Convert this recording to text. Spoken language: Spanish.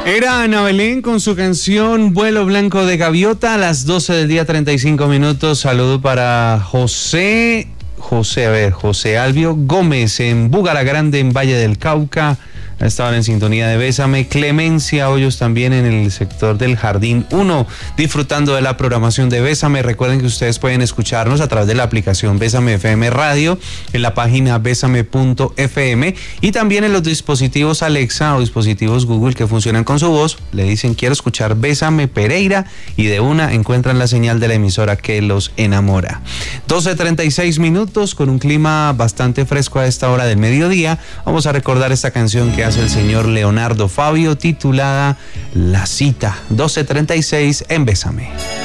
Era Ana Belén con su canción Vuelo Blanco de Gaviota a las 12 del día 35 minutos. Saludo para José Albio Gómez en Bugaragrande, en Valle del Cauca. Estaban en sintonía de Bésame. Clemencia Hoyos también en el sector del Jardín 1, disfrutando de la programación de Bésame. Recuerden que ustedes pueden escucharnos a través de la aplicación Bésame FM Radio, en la página besame.fm y también en los dispositivos Alexa o dispositivos Google que funcionan con su voz. Le dicen quiero escuchar Bésame Pereira y de una encuentran la señal de la emisora que los enamora. 12:36 minutos con un clima bastante fresco a esta hora del mediodía. Vamos a recordar esta canción que hace el señor Leonardo Fabio, titulada La Cita. 12:36 en Bésame.